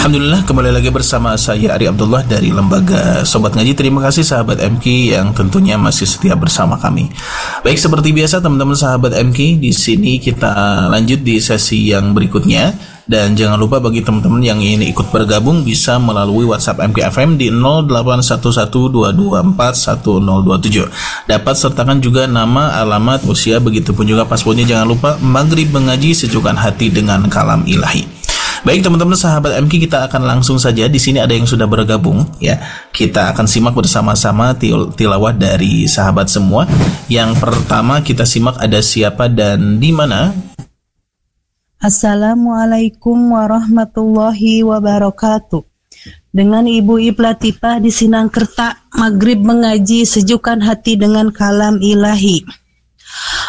Alhamdulillah, kembali lagi bersama saya Ari Abdullah dari Lembaga Sobat Ngaji. Terima kasih sahabat MK yang tentunya masih setia bersama kami. Baik, seperti biasa teman-teman sahabat MK, di sini kita lanjut di sesi yang berikutnya. Dan jangan lupa bagi teman-teman yang ingin ikut bergabung bisa melalui WhatsApp MKFM di 081122411027. Dapat sertakan juga nama, alamat, usia, begitupun juga passwordnya. Jangan lupa Maghrib Mengaji, sejukkan hati dengan kalam ilahi. Baik teman-teman sahabat MK, kita akan langsung saja. Di sini ada yang sudah bergabung ya. Kita akan simak bersama-sama tilawah dari sahabat semua. Yang pertama kita simak ada siapa dan di mana? Assalamualaikum warahmatullahi wabarakatuh. Dengan Ibu Iblatifah di Sinangkerta, Maghrib Mengaji, sejukkan hati dengan kalam ilahi.